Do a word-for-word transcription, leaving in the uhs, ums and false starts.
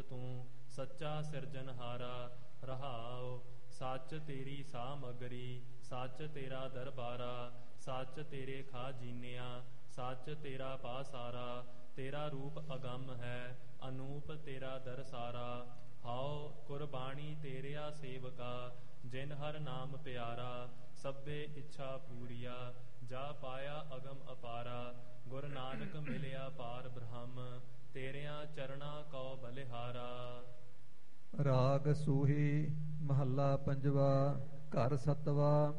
ਤੂੰ ਸੱਚਾ ਸਿਰਜਨਹਾਰਾ। ਰਹਾਉ ਸੱਚ ਤੇਰੀ ਸਾਮਗਰੀ, ਸੱਚ ਤੇਰਾ ਦਰਬਾਰਾ। ਸੱਚ ਤੇਰੇ ਖਾਜੀਨਿਆ, ਸੱਚ ਤੇਰਾ ਪਾਸਾਰਾ। ਤੇਰਾ ਰੂਪ ਅਗੰਮ ਹੈ, ਅਨੂਪ ਤੇਰਾ ਦਰਸਾਰਾ। ਹਾਉ ਕੁਰਬਾਨੀ ਤੇਰਿਆ ਸੇਵਕਾ, ਜਿਨ ਹਰ ਨਾਮ ਪਿਆਰਾ। ਸਭੇ ਇੱਛਾ ਪੂਰੀਆ, ਜਾ ਪਾਇਆ ਅਗਮ ਅਪਾਰਾ। ਗੁਰ ਨਾਨਕ ਮਿਲਿਆ ਪਾਰ ਬ੍ਰਹਮ, ਤੇਰਿਆਂ ਚਰਣਾ ਕਉ ਬਲਿਹਾਰਾ। ਰਾਗ ਸੂਹੀ ਮਹੱਲਾ ਪੰਜਵਾ। ਘਰ ਸਤਵਾ।